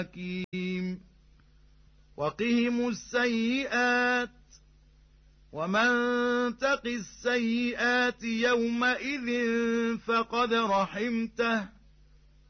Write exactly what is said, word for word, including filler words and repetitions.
حكيم وقهم السيئات ومن تق السيئات يومئذ فقد رحمته